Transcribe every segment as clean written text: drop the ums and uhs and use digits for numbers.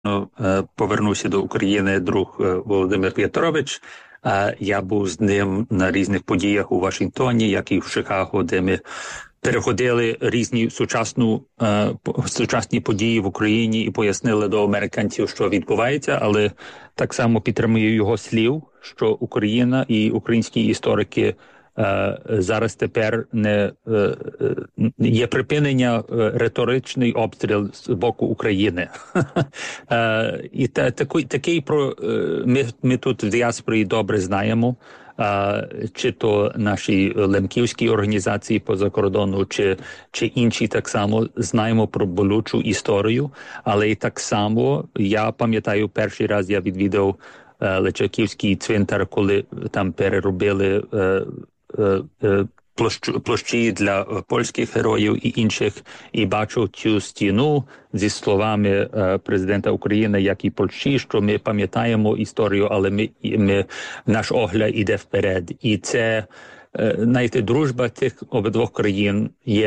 Повернувся до України друг Володимир В'ятрович. Я був з ним на різних подіях у Вашингтоні, як і в Чикаго, де ми переходили різні сучасні події в Україні і пояснили до американців, що відбувається, але так само підтримую його слів, що Україна і українські історики зараз тепер не є припинення риторичний обстріл з боку України. І такий ми тут в діаспорі добре знаємо, чи то наші лемківські організації поза кордону, чи інші так само знаємо про болючу історію, але і так само я пам'ятаю, перший раз я відвідав Личаківський цвинтар, коли там переробили площі для польських героїв і інших, і бачу цю стіну зі словами президента України, як і Польщі, що ми пам'ятаємо історію, але наш огляд іде вперед. І це, знаєте, дружба тих обидвох країн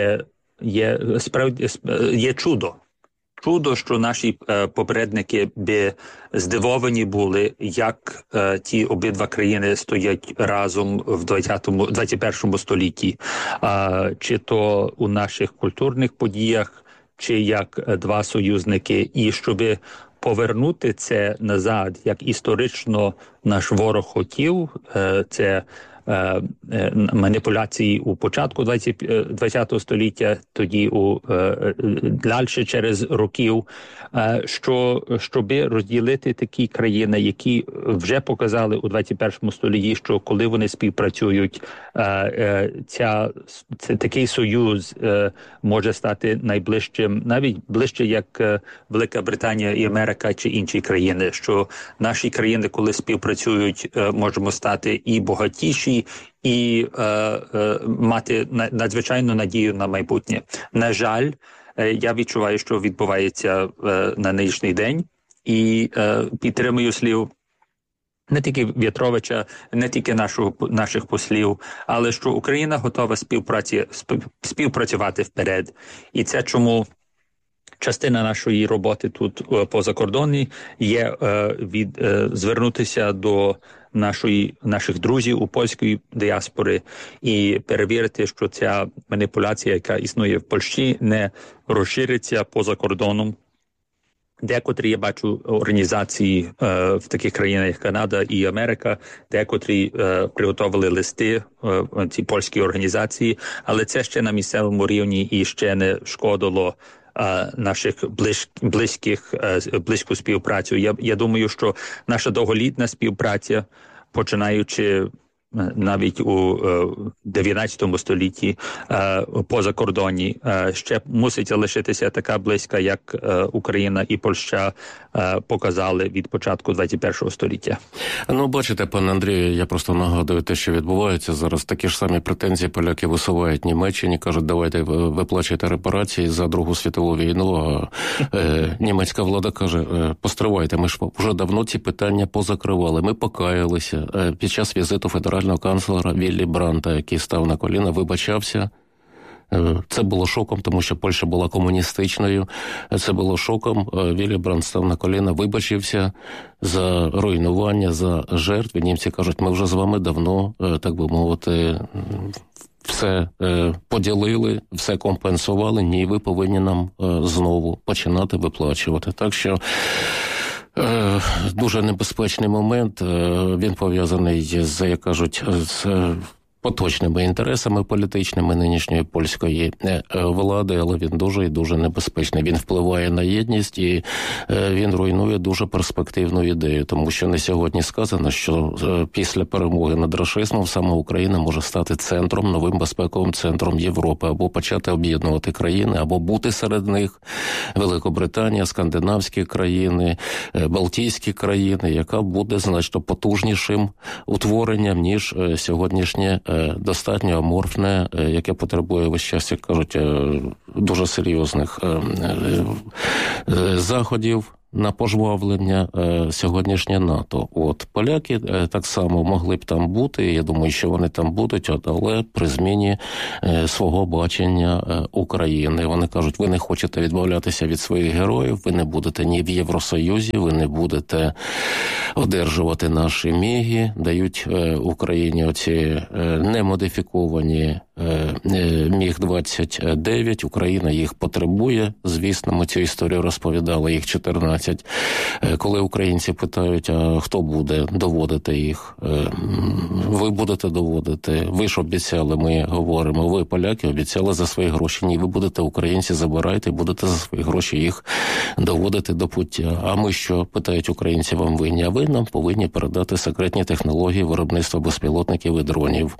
є чудо. Чудо, що наші попередники би здивовані були, як ті обидва країни стоять разом в 21 столітті. Чи то у наших культурних подіях, чи як два союзники. І щоб повернути це назад, як історично наш ворог хотів, це маніпуляції у початку 20 століття, тоді далі через років, щоб розділити такі країни, які вже показали у 21 столітті, що коли вони співпрацюють, такий союз може стати найближчим, навіть ближче, як Велика Британія і Америка чи інші країни, що наші країни, коли співпрацюють, можемо стати і багатіші, і мати надзвичайну надію на майбутнє. На жаль, я відчуваю, що відбувається на нинішній день, і підтримую слів не тільки В'ятровича, не тільки наших послів, але що Україна готова співпрацювати вперед. І це чому частина нашої роботи тут по закордоні є звернутися до наших друзів у польській діаспорі і перевірити, що ця маніпуляція, яка існує в Польщі, не розшириться поза кордоном. Декотрі, я бачу, організації в таких країнах, як Канада і Америка, декотрі приготовили листи, ці польські організації, але це ще на місцевому рівні і ще не шкодило наших близьку співпрацю. Я думаю, що наша довголітня співпраця, починаючи навіть у 19 столітті по закордоні, ще мусить залишитися така близька, як Україна і Польща показали від початку 21 століття. Ну, бачите, пане Андрію, я просто нагадую те, що відбувається зараз. Такі ж самі претензії поляки висувають Німеччині, кажуть, давайте виплачуйте репарації за Другу світову війну, а німецька влада каже, постривайте, ми ж вже давно ці питання позакривали, ми покаялися. Під час візиту федерального канцлера Віллі Брандта, який став на коліна, вибачався. Це було шоком, тому що Польща була комуністичною. Це було шоком. Віллі Брандт став на коліна, вибачився за руйнування, за жертви. Німці кажуть, ми вже з вами давно, так би мовити, все поділили, все компенсували. Ні, ви повинні нам знову починати виплачувати. Так що дуже небезпечний момент. Він пов'язаний з, як кажуть, з поточними інтересами політичними нинішньої польської влади, але він дуже і дуже небезпечний. Він впливає на єдність і він руйнує дуже перспективну ідею, тому що не сьогодні сказано, що після перемоги над рашизмом саме Україна може стати центром, новим безпековим центром Європи, або почати об'єднувати країни, або бути серед них Великобританія, скандинавські країни, Балтійські країни, яка буде значно потужнішим утворенням, ніж сьогоднішнє достатньо аморфне, яке потребує весь час, як кажуть, дуже серйозних заходів, на пожвавлення сьогоднішнє НАТО. От поляки так само могли б там бути, я думаю, що вони там будуть, але при зміні свого бачення України. Вони кажуть, ви не хочете відмовлятися від своїх героїв, ви не будете ні в Євросоюзі, ви не будете одержувати наші міги, дають Україні оці немодифіковані Міг-29, Україна їх потребує. Звісно, ми цю історію розповідали, їх 14. Коли українці питають, а хто буде доводити їх? Ви будете доводити. Ви ж обіцяли, ми говоримо, ви, поляки, обіцяли за свої гроші. Ні, ви будете, українці, забирайте, будете за свої гроші їх доводити до пуття. А ми що, питають українці, вам винні? А ви нам повинні передати секретні технології виробництва безпілотників і дронів.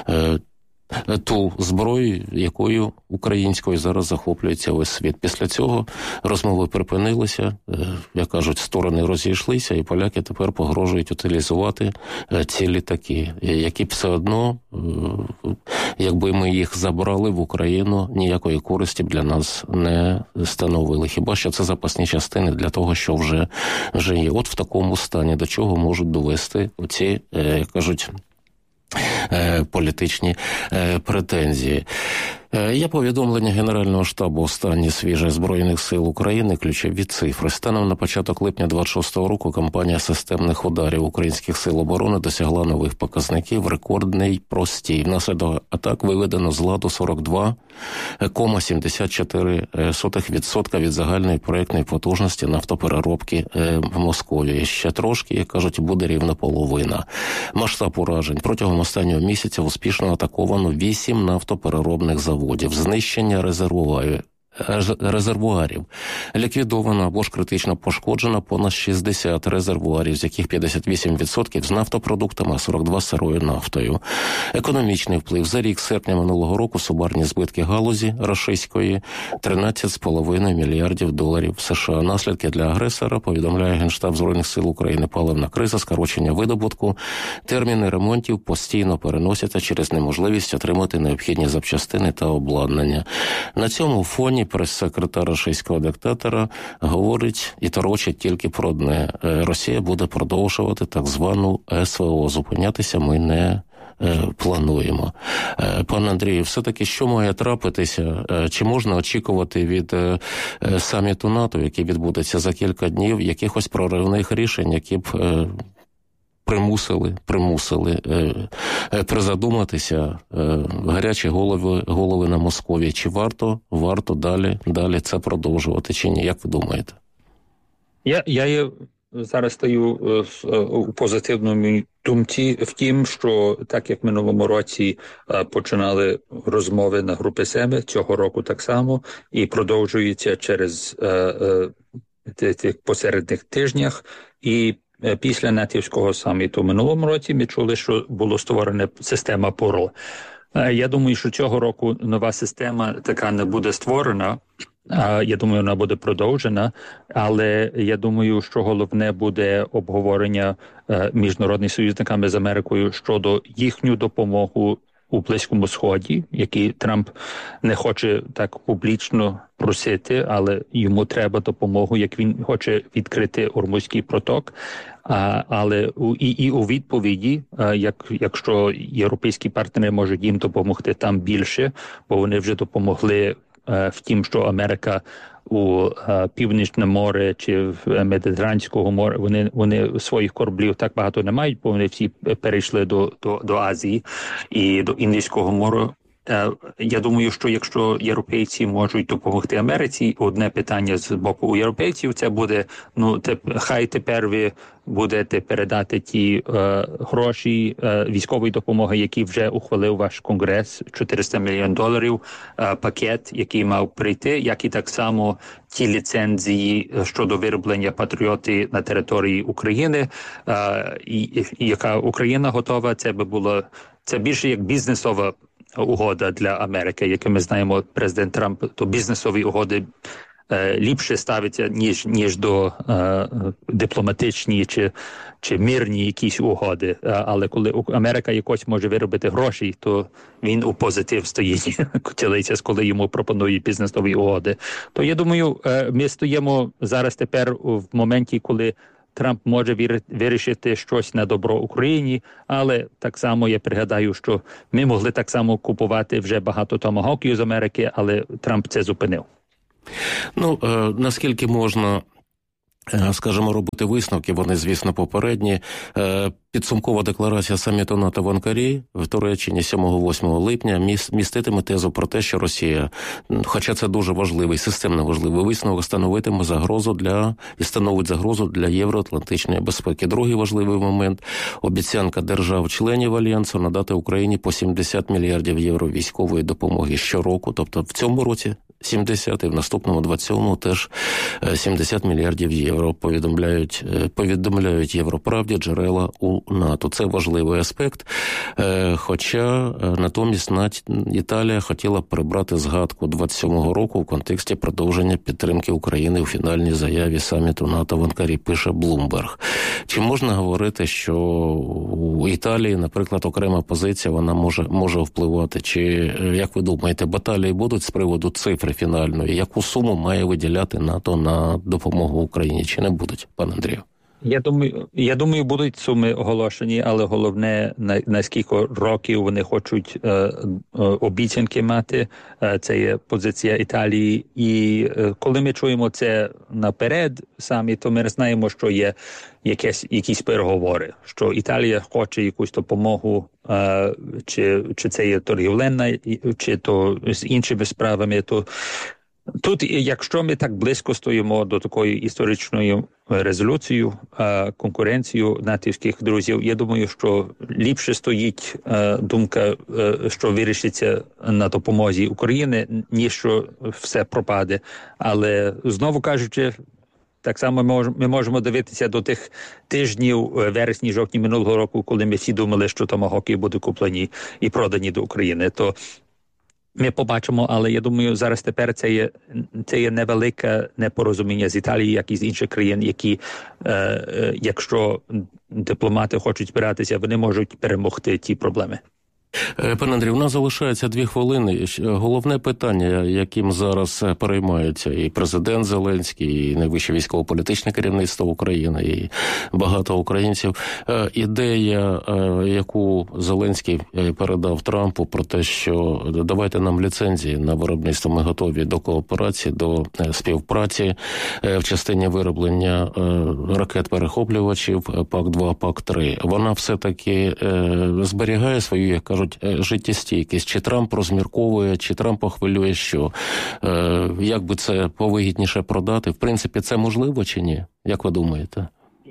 Ту зброю, якою українською зараз захоплюється весь світ. Після цього розмови припинилися, як кажуть, сторони розійшлися, і поляки тепер погрожують утилізувати ці літаки, які все одно, якби ми їх забрали в Україну, ніякої користі б для нас не становили. Хіба що це запасні частини для того, що вже є. От в такому стані, до чого можуть довести оці, як кажуть, політичні претензії. Є повідомлення Генерального штабу останні свіже Збройних сил України, ключові цифри. Станом на початок липня 26-го року кампанія системних ударів українських сил оборони досягла нових показників, рекордний простій. Внаслідок атак виведено з ладу 42,74% від загальної проєктної потужності нафтопереробки в Московії. Ще трошки, як кажуть, буде рівно половина. Масштаб уражень. Протягом останнього місяця успішно атаковано 8 нафтопереробних заводів. Знищення резервуарів. Ліквідовано або ж критично пошкоджено понад 60 резервуарів, з яких 58% з нафтопродуктами, а 42% з сирою нафтою. Економічний вплив. За рік, серпня минулого року, сумарні збитки галузі рашистської – $13,5 мільярдів США. Наслідки для агресора, повідомляє Генштаб Збройних сил України, паливна криза, скорочення видобутку, терміни ремонтів постійно переносяться через неможливість отримати необхідні запчастини та обладнання. На цьому фоні прес-секретар російського диктатора говорить і торочить тільки про одне. Росія буде продовжувати так звану СВО. Зупинятися ми не плануємо. Пане Андрію, все-таки що має трапитися? Чи можна очікувати від саміту НАТО, який відбудеться за кілька днів, якихось проривних рішень, які б примусили призадуматися гарячі голови на Московії. Чи варто далі це продовжувати, чи ні? Як ви думаєте? Я зараз стою у позитивному думці в тім, що так як в минулому році починали розмови на групі СЕМи, цього року так само, і продовжується через тих посередніх тижнях, і після натівського саміту минулому році ми чули, що було створена система ПОРЛ. Я думаю, що цього року нова система така не буде створена. Я думаю, вона буде продовжена, але я думаю, що головне буде обговорення міжнародними союзниками з Америкою щодо їхню допомогу у Близькому Сході, який Трамп не хоче так публічно просити, але йому треба допомогу, як він хоче відкрити Ормузький проток. Але і у відповіді, якщо європейські партнери можуть їм допомогти там більше, бо вони вже допомогли в тім, що Америка у Північне море чи в Медитеранського моря, вони своїх кораблів так багато не мають, бо вони всі перейшли до Азії і до Індійського моря. Я думаю, що якщо європейці можуть допомогти Америці, одне питання з боку європейців, це буде, хай тепер ви будете передати ті гроші військової допомоги, які вже ухвалив ваш Конгрес, $400 мільйонів, пакет, який мав прийти, як і так само ті ліцензії щодо вироблення патріоти на території України, і яка Україна готова, це більше як бізнесова угода для Америки, яке ми знаємо, президент Трамп, то бізнесові угоди ліпше ставиться, ніж до дипломатичні чи мирні якісь угоди. Але коли Америка якось може виробити гроші, то він у позитив стоїть, коли йому пропонують бізнесові угоди. То я думаю, ми стоїмо зараз тепер в моменті, коли Трамп може вирішити щось на добро Україні, але так само я пригадаю, що ми могли так само купувати вже багато томагавків з Америки, але Трамп це зупинив. Ну, наскільки можна, скажімо, робити висновки, вони, звісно, попередні. Підсумкова декларація саміту НАТО в Анкарі в Туреччині 7-8 липня міститиме тезу про те, що Росія, хоча це дуже важливий, системно важливий висновок, становить загрозу для євроатлантичної безпеки. Другий важливий момент – обіцянка держав-членів Альянсу надати Україні по 70 мільярдів євро військової допомоги щороку, тобто в цьому році 70 і в наступному 27-му теж 70 мільярдів євро, повідомляють Європравді джерела у НАТО. Це важливий аспект, хоча натомість Італія хотіла прибрати згадку 27-го року в контексті продовження підтримки України у фінальній заяві саміту НАТО в Анкарі, пише Bloomberg. Чи можна говорити, що у Італії, наприклад, окрема позиція, вона може впливати? Чи, як ви думаєте, баталії будуть з приводу цифри фінальної? Яку суму має виділяти НАТО на допомогу Україні? Чи не будуть, пане Андрію? Я думаю, будуть суми оголошені, але головне, на скільки років вони хочуть обіцянки мати. Це є позиція Італії. І коли ми чуємо це наперед самі, то ми знаємо, що є якісь переговори, що Італія хоче якусь допомогу, чи це є торгівельна, чи то з іншими справами, то тут, якщо ми так близько стоїмо до такої історичної резолюції, конкуренцію натівських друзів, я думаю, що ліпше стоїть думка, що вирішиться на допомозі України, ніж що все пропаде. Але, знову кажучи, так само ми можемо дивитися до тих тижнів вересні-жовтні минулого року, коли ми всі думали, що томагавки будуть куплені і продані до України. То ми побачимо, але я думаю, зараз тепер це є невелике непорозуміння з Італії, як і з інших країн, які, якщо дипломати хочуть збиратися, вони можуть перемогти ті проблеми. Пане Андрію, у нас залишається 2 хвилини. Головне питання, яким зараз переймаються і президент Зеленський, і найвище військово-політичне керівництво України, і багато українців. Ідея, яку Зеленський передав Трампу про те, що давайте нам ліцензії на виробництво, ми готові до кооперації, до співпраці в частині вироблення ракет-перехоплювачів ПАК-2, ПАК-3. Вона все-таки зберігає свою, як кажуть, життєстійкість. Чи Трамп розмірковує, чи Трампа хвилює, що як би це повигідніше продати? В принципі, це можливо чи ні? Як ви думаєте?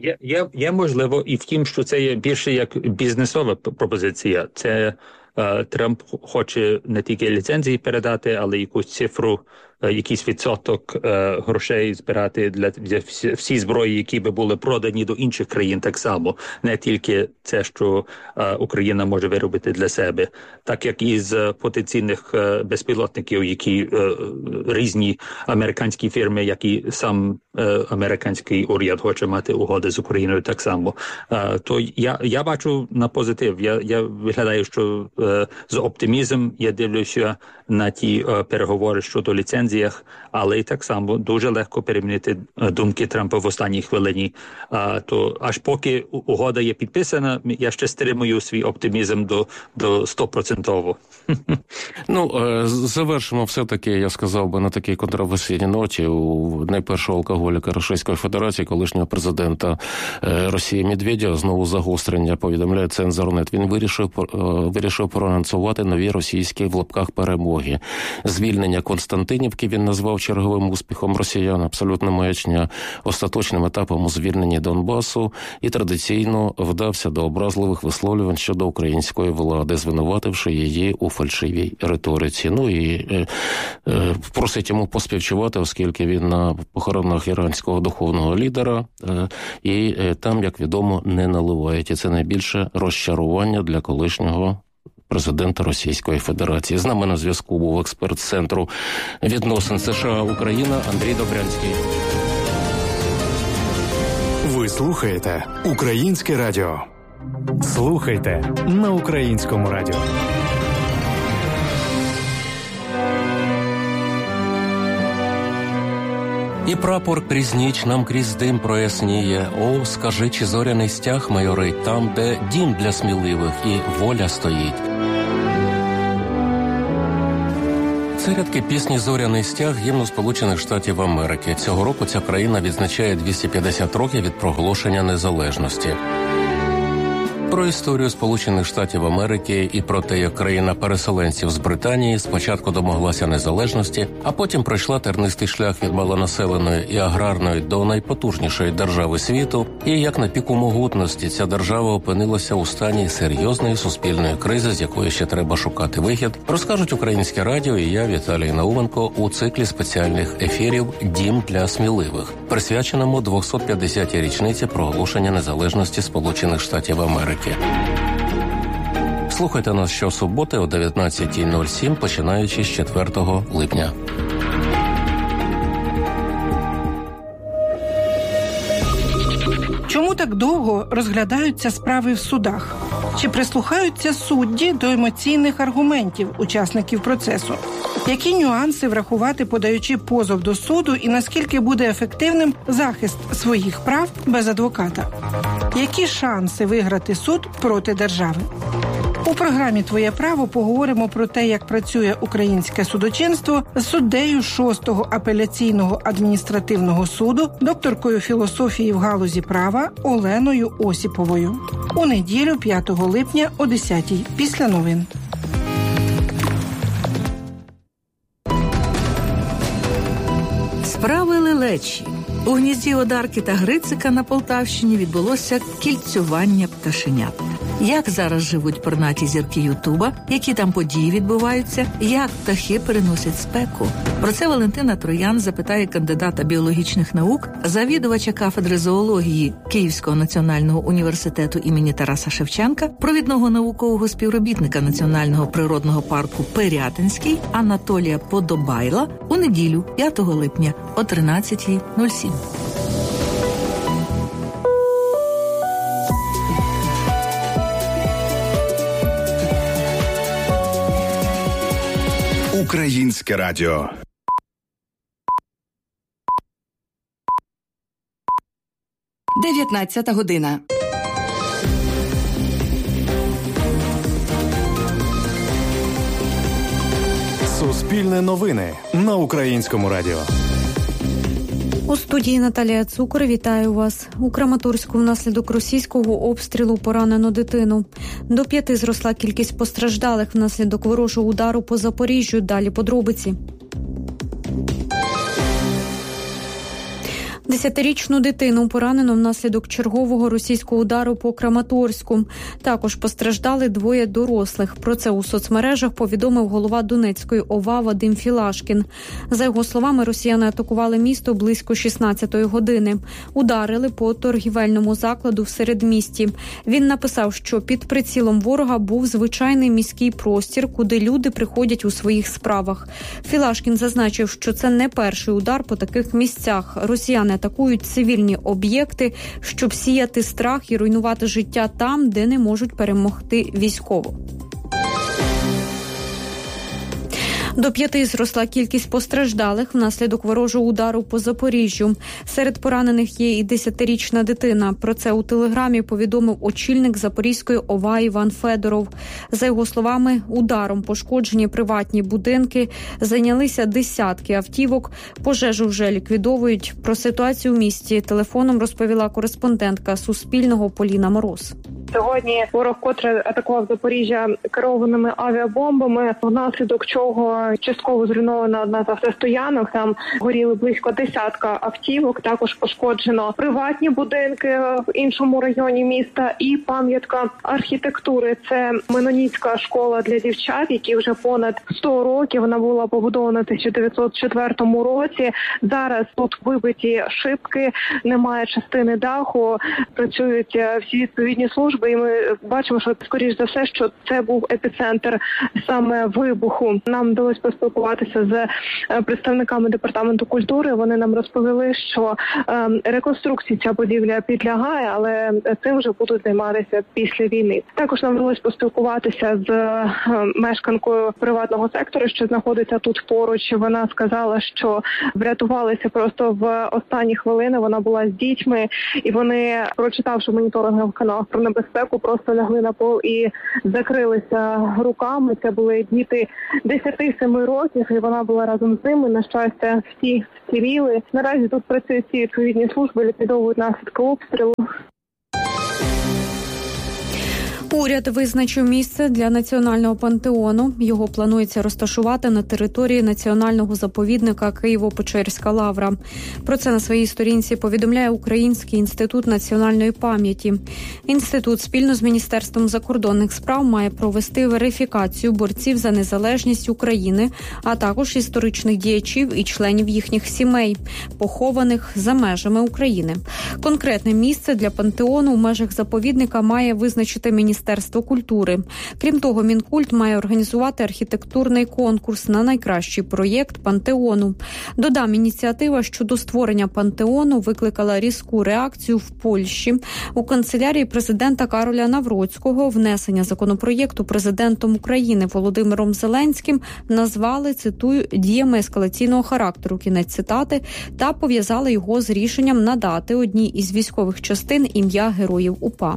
Є можливо, і втім, що це є більше як бізнесова пропозиція. Це Трамп хоче не тільки ліцензії передати, але якусь цифру, якийсь відсоток грошей збирати для всі зброї, які би були продані до інших країн так само. Не тільки це, що Україна може виробити для себе. Так як із потенційних безпілотників, які різні американські фірми, як і сам американський уряд хоче мати угоди з Україною так само. То я бачу на позитив. Я виглядаю, що з оптимізмом я дивлюся на ті переговори щодо ліцензіях, але і так само дуже легко перемінити думки Трампа в останній хвилині. То аж поки угода є підписана, я ще стримую свій оптимізм до 100%. Ну, завершимо все-таки, я сказав би, на такій контроверсійній ноті у найпершого алкоголіка Російської Федерації, колишнього президента Росії Медведєва, знову загострення, повідомляє Цензорнет. Він вирішив проанонсувати нові російські в лапках перемоги. Звільнення Константинівки він назвав черговим успіхом росіян, абсолютна маячня, остаточним етапом у звільненні Донбасу і традиційно вдався до образливих висловлювань щодо української влади, звинувативши її у фальшивій риториці. Ну і просить йому поспівчувати, оскільки він на похоронах іранського духовного лідера, і там, як відомо, не наливають. І це найбільше розчарування для колишнього президента Російської Федерації. З нами на зв'язку був експерт Центру відносин США-Україна Андрій Добрянський. Ви слухаєте Українське радіо. Слухайте на Українському радіо. І прапор крізь ніч нам крізь дим проясніє. О, скажи, чи зоряний стяг майорить там, де дім для сміливих і воля стоїть. Це рядки пісні «Зоряний стяг» гімну Сполучених Штатів Америки. Цього року ця країна відзначає 250 років від проголошення незалежності. Про історію Сполучених Штатів Америки і про те, як країна переселенців з Британії спочатку домоглася незалежності, а потім пройшла тернистий шлях від малонаселеної і аграрної до найпотужнішої держави світу, і як на піку могутності ця держава опинилася у стані серйозної суспільної кризи, з якої ще треба шукати вихід, розкажуть Українське радіо і я, Віталій Науменко, у циклі спеціальних ефірів «Дім для сміливих», присвяченому 250-й річниці проголошення незалежності Сполучених Штатів Америки. Слухайте нас щосуботи о 19:07, починаючи з 4 липня. Чому так довго розглядаються справи в судах? Чи прислухаються судді до емоційних аргументів учасників процесу? Які нюанси врахувати, подаючи позов до суду, і наскільки буде ефективним захист своїх прав без адвоката? Які шанси виграти суд проти держави? У програмі «Твоє право» поговоримо про те, як працює українське судочинство з суддею 6-го апеляційного адміністративного суду, докторкою філософії в галузі права Оленою Осіповою. У неділю, 5 липня о 10-й, після новин. Справи лелечі. У гнізді Одарки та Грицика на Полтавщині відбулося кільцювання пташенят. Як зараз живуть пернаті зірки Ютуба, які там події відбуваються, як птахи переносять спеку. Про це Валентина Троян запитає кандидата біологічних наук, завідувача кафедри зоології Київського національного університету імені Тараса Шевченка, провідного наукового співробітника Національного природного парку Пирятинський Анатолія Подобайла у неділю, 5 липня о 13:07. Українське радіо. Дев'ятнадцята година. Суспільне новини на Українському радіо. У студії Наталія Цукор. Вітаю вас. У Краматорську внаслідок російського обстрілу поранено дитину. До 5 зросла кількість постраждалих внаслідок ворожого удару по Запоріжжю. Далі подробиці. 10-річну дитину поранено внаслідок чергового російського удару по Краматорську. Також постраждали 2 дорослих. Про це у соцмережах повідомив голова Донецької ОВА Вадим Філашкін. За його словами, росіяни атакували місто близько 16-ї години. Ударили по торгівельному закладу в середмісті. Він написав, що під прицілом ворога був звичайний міський простір, куди люди приходять у своїх справах. Філашкін зазначив, що це не перший удар по таких місцях. Росіяни атакують цивільні об'єкти, щоб сіяти страх і руйнувати життя там, де не можуть перемогти військово. До 5 зросла кількість постраждалих внаслідок ворожого удару по Запоріжжю. Серед поранених є і 10-річна дитина. Про це у Телеграмі повідомив очільник Запорізької ОВА Іван Федоров. За його словами, ударом пошкоджені приватні будинки, зайнялися десятки автівок. Пожежу вже ліквідовують. Про ситуацію в місті телефоном розповіла кореспондентка Суспільного Поліна Мороз. Сьогодні ворог котре атакував Запоріжжя керованими авіабомбами, внаслідок чого частково зруйнована одна з автостоянок. Там горіли близько десятка автівок. Також пошкоджено приватні будинки в іншому районі міста і пам'ятка архітектури. Це Менонітська школа для дівчат, які вже понад 100 років. Вона була побудована в 1904 році. Зараз тут вибиті шибки, немає частини даху. Працюють всі відповідні служби служби, і ми бачимо, що скоріш за все, що це був епіцентр саме вибуху. Нам вдалося поспілкуватися з представниками департаменту культури. Вони нам розповіли, що реконструкції ця будівля підлягає, але цим вже будуть займатися після війни. Також нам вдалося поспілкуватися з мешканкою приватного сектору, що знаходиться тут поруч. Вона сказала, що врятувалися просто в останні хвилини. Вона була з дітьми, і вони, прочитавши моніторинговий канал про небезпеку, просто лягли на пол і закрилися руками. Це були діти 10-7 років, і вона була разом з ними. На щастя, всі вціліли. Наразі тут працюють всі відповідні служби, ліквідовують наслідки обстрілу. Уряд визначив місце для національного пантеону. Його планується розташувати на території національного заповідника Києво-Печерська лавра. Про це на своїй сторінці повідомляє Український інститут національної пам'яті. Інститут спільно з Міністерством закордонних справ має провести верифікацію борців за незалежність України, а також історичних діячів і членів їхніх сімей, похованих за межами України. Конкретне місце для пантеону в межах заповідника має визначити Міністерство культури. Крім того, Мінкульт має організувати архітектурний конкурс на найкращий проєкт пантеону. Додам, ініціатива щодо створення пантеону викликала різку реакцію в Польщі. У канцелярії президента Кароля Навроцького внесення законопроєкту президентом України Володимиром Зеленським назвали, цитую, діями ескалаційного характеру, кінець цитати, та пов'язали його з рішенням надати одній із військових частин ім'я героїв УПА.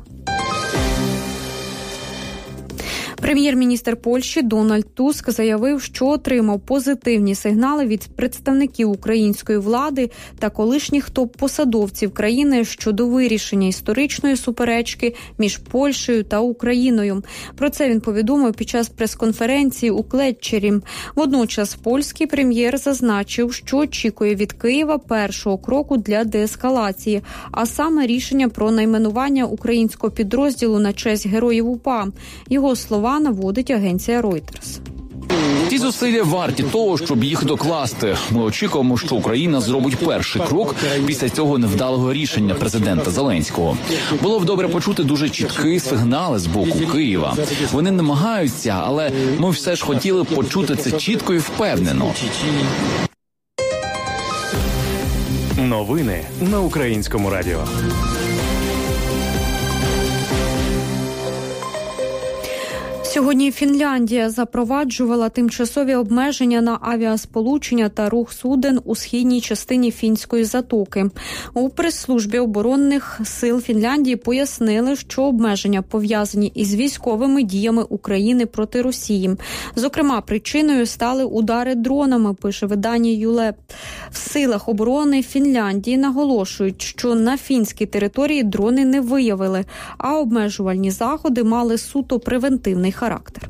Прем'єр-міністр Польщі Дональд Туск заявив, що отримав позитивні сигнали від представників української влади та колишніх топ-посадовців країни щодо вирішення історичної суперечки між Польщею та Україною. Про це він повідомив під час прес-конференції у Клетчері. Водночас польський прем'єр зазначив, що очікує від Києва першого кроку для деескалації, а саме рішення про найменування українського підрозділу на честь героїв УПА. Його слова наводить агенція Reuters. Ці зусилля варті того, щоб їх докласти. Ми очікуємо, що Україна зробить перший крок після цього невдалого рішення президента Зеленського. Було б добре почути дуже чіткі сигнали з боку Києва. Вони намагаються, але ми все ж хотіли почути це чітко і впевнено. Новини на Українському радіо. Сьогодні Фінляндія запроваджувала тимчасові обмеження на авіасполучення та рух суден у східній частині Фінської затоки. У прес-службі оборонних сил Фінляндії пояснили, що обмеження пов'язані із військовими діями України проти Росії. Зокрема, причиною стали удари дронами, пише видання ЮЛЕ. В силах оборони Фінляндії наголошують, що на фінській території дрони не виявили, а обмежувальні заходи мали суто превентивний характер.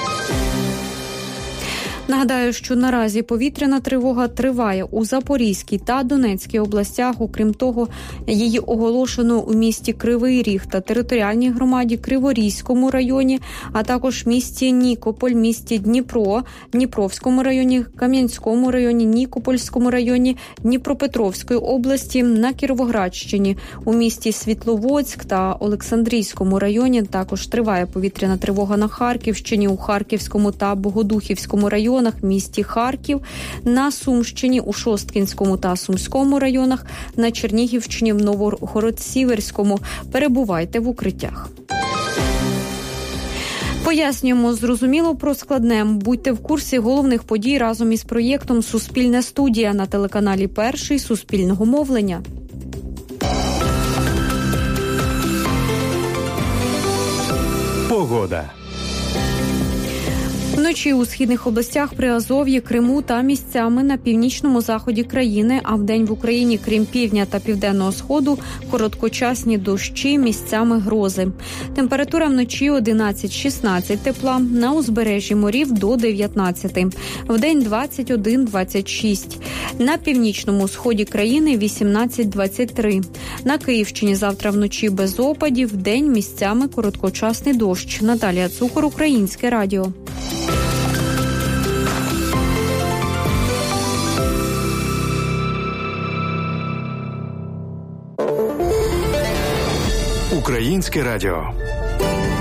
Нагадаю, що наразі повітряна тривога триває у Запорізькій та Донецькій областях. Окрім того, її оголошено у місті Кривий Ріг та територіальній громаді Криворізькому районі, а також місті Нікополь, місті Дніпро, Дніпровському районі, Кам'янському районі, Нікопольському районі, Дніпропетровської області, на Кіровоградщині, у місті Світловодськ та Олександрійському районі. Також триває повітряна тривога на Харківщині, у Харківському та Богодухівському районах, місті Харків, на Сумщині, у Шосткінському та Сумському районах, на Чернігівщині, в Новгород-Сіверському. Перебувайте в укриттях. Пояснюємо зрозуміло про складне. Будьте в курсі головних подій разом із проєктом «Суспільна студія» на телеканалі «Перший» Суспільного мовлення. Погода. Вночі у східних областях Приазов'ї, Криму та місцями на північному заході країни, а вдень в Україні, крім півдня та південного сходу, короткочасні дощі, місцями грози. Температура вночі 11-16 тепла, на узбережжі морів до 19. Вдень 21-26. На північному сході країни 18-23. На Київщині завтра вночі без опадів, вдень місцями короткочасний дощ. Наталія Цукор, Українське радіо. Українське радіо.